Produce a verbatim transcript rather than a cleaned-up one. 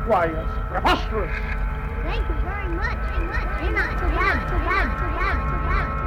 Why, it's preposterous. Thank you very much. Very much. You're not so bad, so bad, so bad, so bad.